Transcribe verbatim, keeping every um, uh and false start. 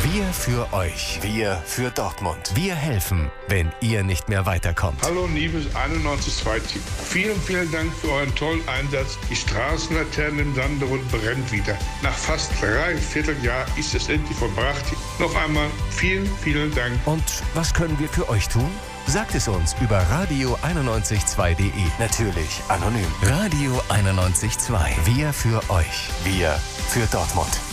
Wir für euch. Wir für Dortmund. Wir helfen, wenn ihr nicht mehr weiterkommt. Hallo liebes einundneunzig Komma zwei Team. Vielen, vielen Dank für euren tollen Einsatz. Die Straßenlaterne im Sanderund brennt wieder. Nach fast drei Vierteljahr ist es endlich vollbracht. Noch einmal vielen, vielen Dank. Und was können wir für euch tun? Sagt es uns über radio einundneunzig Komma zwei punkt de. Natürlich anonym. Radio einundneunzig Komma zwei. Wir für euch. Wir für Dortmund.